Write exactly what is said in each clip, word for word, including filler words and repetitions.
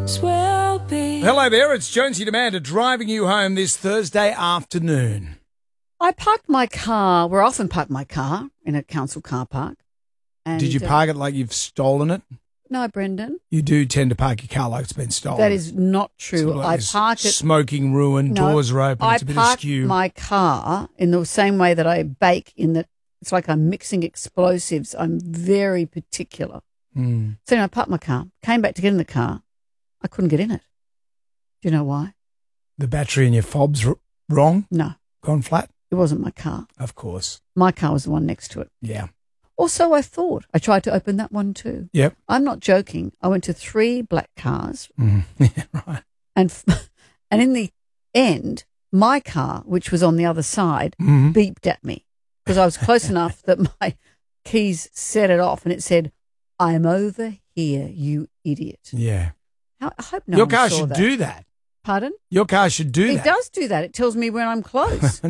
will be. Hello there, it's Jonesy Demanda driving you home this Thursday afternoon. I parked my car, where I often park my car, in a council car park. And, Did you uh, park it like you've stolen it? No, Brendan. You do tend to park your car like it's been stolen. That is not true. Sort of like I this park it. Smoking ruin, No, doors are open, I it's a bit park askew. my car in the same way that I bake, in that it's like I'm mixing explosives. I'm very particular. Mm. So anyway, I parked my car, came back to get in the car. I couldn't get in it. Do you know why? The battery in your fob's r- wrong? No, Gone flat? it wasn't my car. Of course. My car was the one next to it. Yeah. Or so I thought. I tried to open that one too. Yep. I'm not joking. I went to three black cars, Mm. Yeah, right. and f- and in the end, my car, which was on the other side, Mhm. beeped at me because I was close enough that my keys set it off, and it said, "I'm over here, you idiot." Yeah. How, I hope no Your one car saw should that. do that. Pardon? Your car should do It that. does do that. It tells me when I'm close.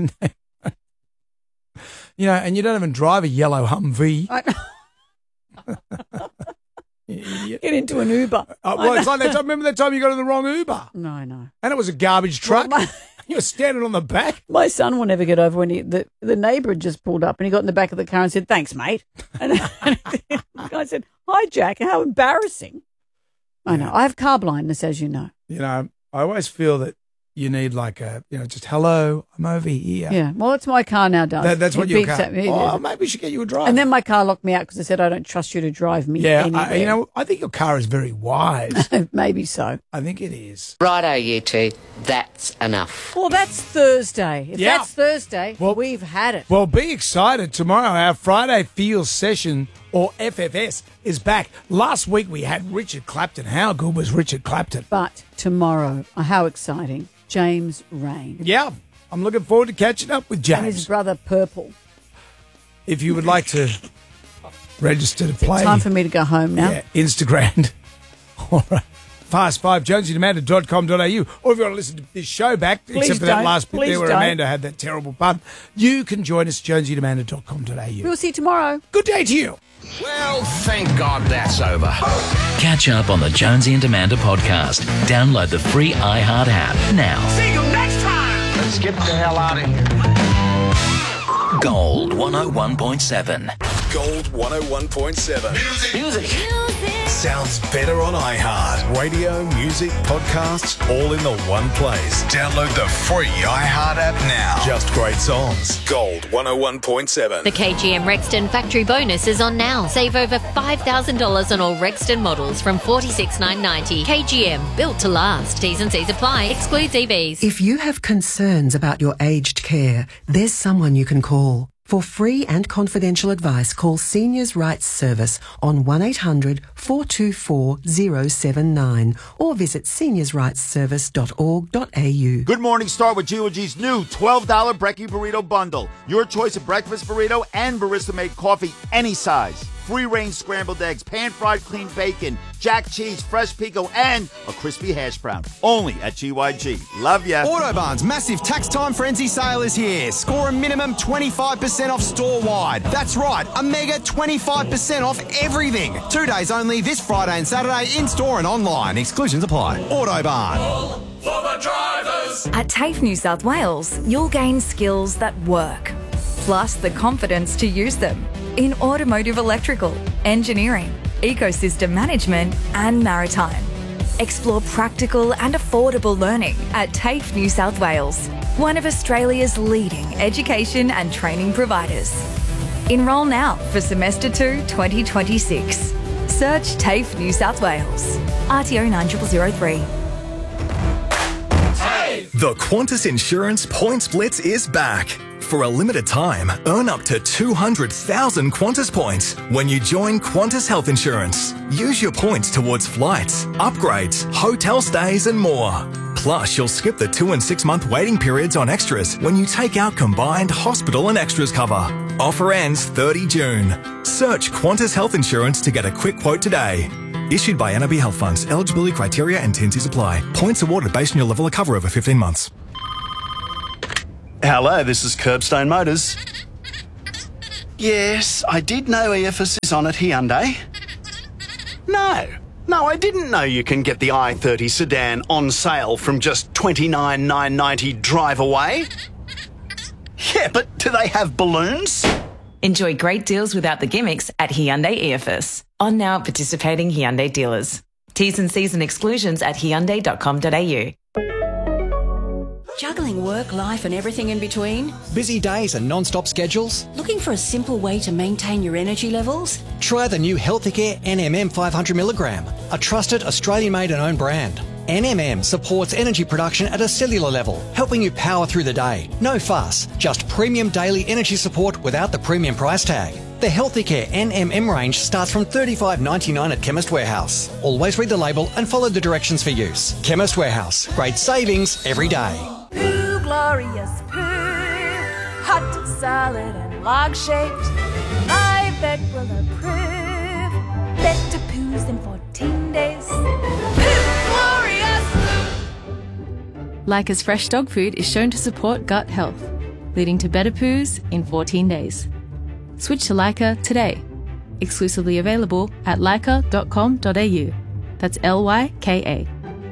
You know, and you don't even drive a yellow Humvee. I, You idiot. get into an Uber. Uh, well, it's like that time, remember that time you got in the wrong Uber? No, no. And it was a garbage truck. Well, my- You were standing on the back. My son will never get over when he, the, the neighbour had just pulled up and he got in the back of the car and said, "Thanks, mate." And, and I said, "Hi, Jack." How embarrassing. I know. I have car blindness, as you know. You know, I always feel that you need like a, you know, just hello, I'm over here. Yeah. Well, it's my car now, does. That, that's what It your beeps car. at me. It Oh, is. maybe we should get you a driver. And then my car locked me out because I said, "I don't trust you to drive me yeah, anywhere." I, you know, I think your car is very wise. Maybe so. I think it is. Righto, you two. That's enough. Well, that's Thursday. If Yeah. that's Thursday, Well- we've had it. Well, be excited. Tomorrow, our Friday Feels session, or F F S, is back. Last week, we had Richard Clapton. How good was Richard Clapton? But tomorrow, oh, how exciting, James Rain Yeah, I'm looking forward to catching up with and his James. brother Purple. If you would like to register to play, Time for me to go home now. yeah, Instagram. All right. Fast five, jonesy demanda dot com dot a u. Or if you want to listen to this show back, Please except for that don't. last bit Please there where don't. Amanda had that terrible pun, you can join us, jonesy demanda dot com dot a u. We'll see you tomorrow. Good day to you. Well, thank God that's over. Catch up on the Jonesy and Amanda podcast. Download the free iHeart app now. See you next time. Let's get the hell out of here. Gold one oh one point seven. Gold one oh one point seven. Music. Sounds better on iHeart. Radio, music, podcasts, all in the one place. Download the free iHeart app now. Just great songs. Gold one oh one point seven. The K G M Rexton factory bonus is on now. Save over five thousand dollars on all Rexton models from forty-six thousand nine hundred ninety dollars. K G M, built to last. T's and C's apply. Excludes E Vs. If you have concerns about your aged care, there's someone you can call. For free and confidential advice, call Seniors Rights Service on one eight hundred four two four oh seven nine or visit seniors rights service dot org dot a u. Good morning, start with G O G's new twelve dollars Brekkie Burrito Bundle. Your choice of breakfast burrito and barista-made coffee, any size. Free-range scrambled eggs, pan-fried clean bacon, jack cheese, fresh pico, and a crispy hash brown. Only at G Y G. Love ya. Autobarn's massive tax time frenzy sale is here. Score a minimum twenty-five percent off store-wide. That's right, a mega twenty-five percent off everything. Two days only this Friday and Saturday in-store and online. Exclusions apply. Autobarn. For the drivers. At TAFE New South Wales, you'll gain skills that work, plus the confidence to use them in automotive electrical, engineering, ecosystem management and maritime. Explore practical and affordable learning at TAFE New South Wales, one of Australia's leading education and training providers. Enrol now for Semester two twenty twenty-six. Search TAFE New South Wales. R T O nine zero zero zero three. The Qantas Insurance Points Blitz is back. For a limited time, earn up to two hundred thousand Qantas points when you join Qantas Health Insurance. Use your points towards flights, upgrades, hotel stays and more. Plus, you'll skip the two and six month waiting periods on extras when you take out combined hospital and extras cover. Offer ends thirtieth of June. Search Qantas Health Insurance to get a quick quote today. Issued by N R B Health Funds. Eligibility criteria and T and Cs apply. Points awarded based on your level of cover over fifteen months. Hello, this is Curbstone Motors. Yes, I did know E F S is on at Hyundai. No, No, I didn't know you can get the i thirty sedan on sale from just twenty-nine thousand nine hundred ninety dollars drive away. Yeah, but do they have balloons? Enjoy great deals without the gimmicks at Hyundai E F S. On now at participating Hyundai dealers. T's and C's and exclusions at hyundai dot com dot a u. Juggling work, life and everything in between? Busy days and non-stop schedules? Looking for a simple way to maintain your energy levels? Try the new Healthicare N M M five hundred milligram, a trusted Australian-made and owned brand. N M M supports energy production at a cellular level, helping you power through the day. No fuss, just premium daily energy support without the premium price tag. The Healthicare N M M range starts from thirty-five ninety-nine at Chemist Warehouse. Always read the label and follow the directions for use. Chemist Warehouse, great savings every day. Poo, glorious poo, hot, solid and log-shaped. My vet will approve. Better poos than fourteen days. Poo, glorious poo. Lyca's fresh dog food is shown to support gut health, leading to better poos in fourteen days. Switch to Lyca today. Exclusively available at lyca dot com dot a u. That's L Y K A.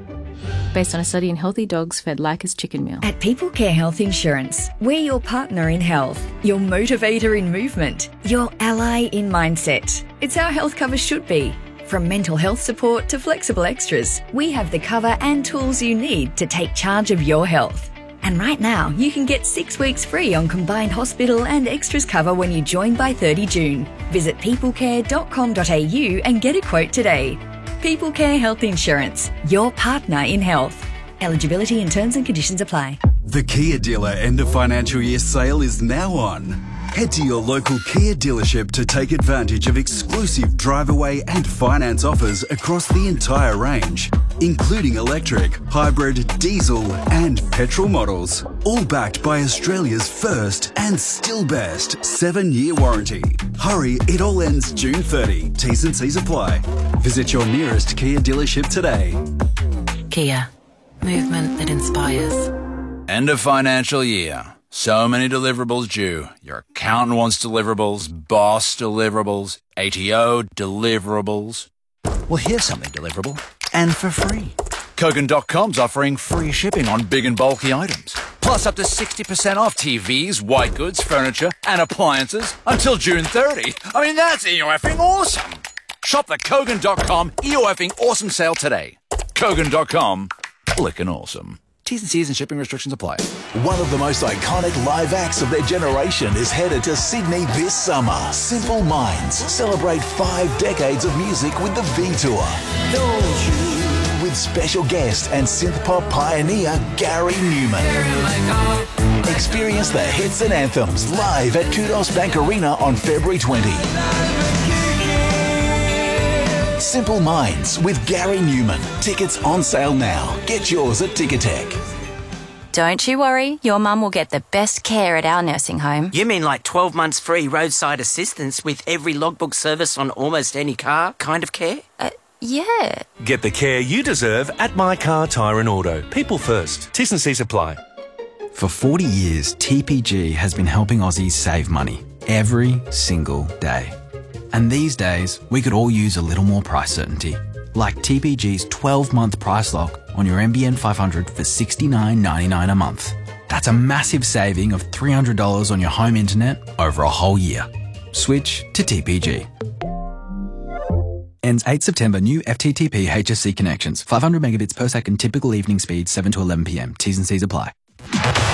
Based on a study in healthy dogs fed Lyca's chicken meal. At People Care Health Insurance, we're your partner in health, your motivator in movement, your ally in mindset. It's how health cover should be. From mental health support to flexible extras, we have the cover and tools you need to take charge of your health. And right now, you can get six weeks free on combined hospital and extras cover when you join by thirty June. Visit people care dot com dot a u and get a quote today. People Care Health Insurance, your partner in health. Eligibility and terms and conditions apply. The Kia dealer end of financial year sale is now on. Head to your local Kia dealership to take advantage of exclusive drive away and finance offers across the entire range, including electric, hybrid, diesel and petrol models, all backed by Australia's first and still best seven-year warranty. Hurry, it all ends June thirtieth. T's and C's apply. Visit your nearest Kia dealership today. Kia, movement that inspires. End of financial year. So many deliverables due. Your accountant wants deliverables, boss deliverables, A T O deliverables. Well, here's something deliverable, and for free. Kogan dot com's offering free shipping on big and bulky items. Plus up to sixty percent off T Vs, white goods, furniture, and appliances until June thirtieth. I mean, that's E-O-effing awesome. Shop the Kogan dot com E-O-effing awesome sale today. Kogan dot com, flickin' awesome. T's and C's and shipping restrictions apply. One of the most iconic live acts of their generation is headed to Sydney this summer. Simple Minds celebrate five decades of music with the V-Tour. Don't you? With special guest and synth pop pioneer Gary Newman. Experience the hits and anthems live at Kudos Bank Arena on February twentieth. Simple Minds with Gary Newman. Tickets on sale now. Get yours at Ticketek. Don't you worry, your mum will get the best care at our nursing home. You mean like twelve months free roadside assistance with every logbook service on almost any car kind of care? Uh, yeah. Get the care you deserve at My Car, Tyre and Auto. People first. T's and C's apply. For forty years, T P G has been helping Aussies save money every single day. And these days, we could all use a little more price certainty. Like T P G's twelve-month price lock on your N B N five hundred for sixty-nine ninety-nine a month. That's a massive saving of three hundred dollars on your home internet over a whole year. Switch to T P G. Ends eighth September. New F T T P H S C connections. five hundred megabits per second. Typical evening speed seven to eleven p m. T's and C's apply.